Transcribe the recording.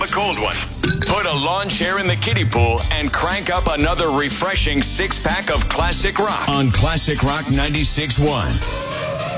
cold one. Put a lawn chair in the kiddie pool and crank up another refreshing six-pack of classic rock on Classic Rock 96.1.